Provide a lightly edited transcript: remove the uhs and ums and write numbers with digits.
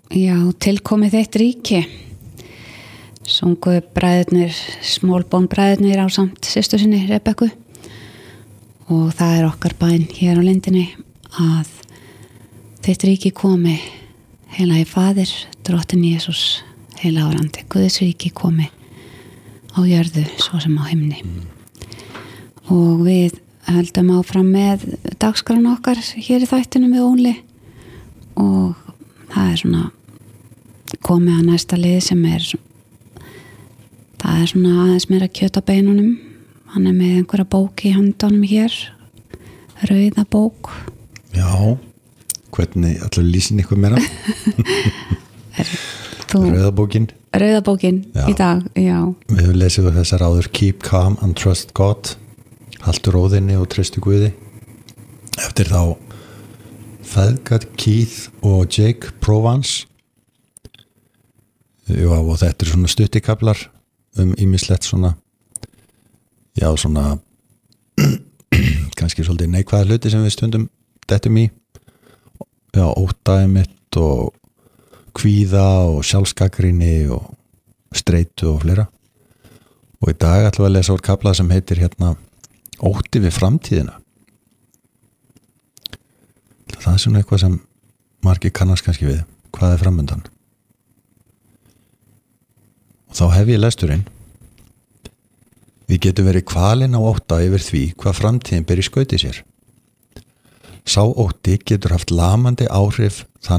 Já, tilkomið þitt ríki sungu bræðurnir Smallbone bræðurnir á samt systur sinni Rebekku og það okkar bæn hér á lindinni að þitt ríki komi heilagi Faðir, Drottinn Jesús heila árandi, Guðs ríki komi á jörðu svo sem á himni og við höldum áfram með dagskrána okkar hér í þættinum við Óli og það svona komið að næsta lið sem það svona aðeins meira kjöt á beinunum hann með einhverja bók í höndunum hér rauða bók Já, hvernig allir lýsin ykkur meira Rauðabókin í dag, já Við höfum lesið þessar áður Keep calm and trust God haltu róðinni og treystu Guði eftir þá Feðgat Keith og Jake Provance og þetta svona stuttikablar ýmislegt svona svona kannski svolítið neikvæða hluti sem við stundum dettum í óttaði mitt og kvíða og sjálfsgagnrýni og streitu og fleira og í dag ætlum við að lesa úr kafla sem heitir ótti við framtíðina það svona eitthvað sem margir kannast kannski við hvað framundan og þá hef ég lesturinn við getum verið kvalin á ótta yfir því hvað framtíðin ber í skauti sér sá ótti getur haft lamandi áhrif